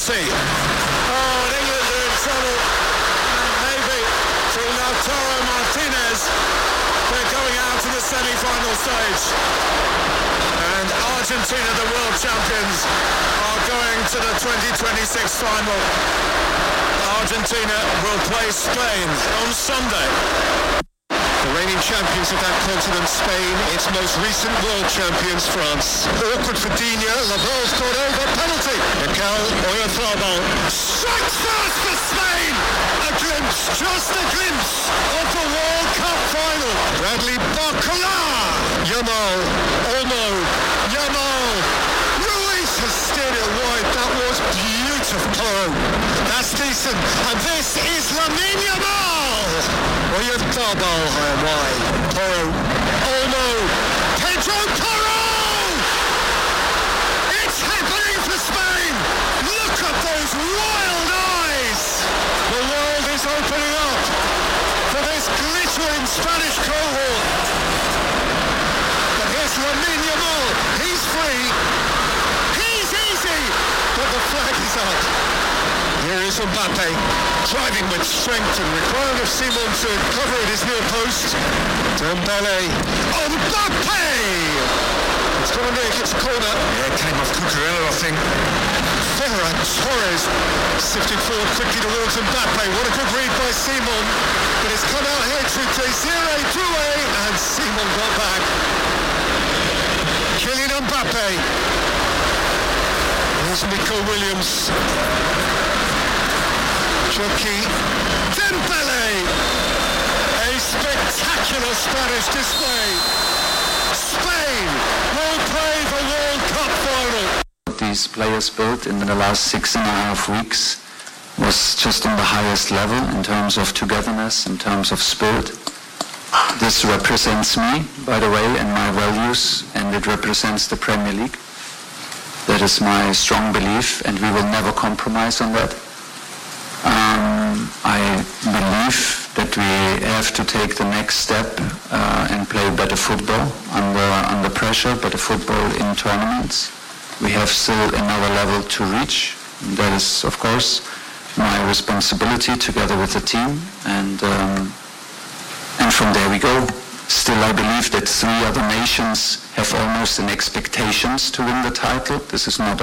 penalty. Oh, and England are in trouble. And maybe through Lautaro Martinez, they're going out to the semi-final stage. And Argentina, the world champions, are going to the 2026 final. Argentina will play Spain on Sunday. The reigning champions of that continent, Spain, its most recent world champions, France. Awkward for Digne, Laval's got over, penalty. Mikel Oyarzabal strikes first for Spain. A glimpse, just a glimpse of the World Cup final. Bradley Barcola. Yamal, Olmo, Yamal. Ruiz has steered it wide. That was beautiful. That's decent. And this is Lamine Yamal. Oyarzabal high and wide. Porro, Olmo, Pedro Porro! It's happening for Spain! Look at those wild eyes! The world is opening up for this glittering Spanish cohort. But here's Lamine Yamal. He's free. He's easy. But the flag is up. Here is Mbappe, driving with strength and requiring of Simon to cover at his near post. Dembele. Mbappe! It's gone under against the corner. Yeah, it came off Cucurella, I think. Ferran Torres sifted forward quickly towards Mbappe. What a good read by Simon. But it's come out here to Desiré Doué, and Simon got back. Kylian Mbappe. Here's Nico Williams. Jockey Dembele, a spectacular Spanish display. Spain will play the World Cup final. These players built in the last 6.5 weeks was just on the highest level in terms of togetherness, in terms of spirit. This represents me, by the way, and my values, and it represents the Premier League. That is my strong belief, and we will never compromise on that. I believe that we have to take the next step and play better football under pressure, better football in tournaments. We have still another level to reach. That is, of course, my responsibility together with the team, and from there we go. Still, I believe that 3 other nations have almost an expectations to win the title. This is not